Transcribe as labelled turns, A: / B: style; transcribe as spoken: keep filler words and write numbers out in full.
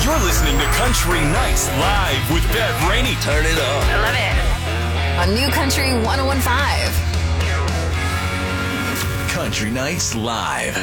A: You're listening to Country Nights Live with Bev Rainey. Turn it up.
B: I love it. On New Country one oh one point five.
A: Country Nights Live.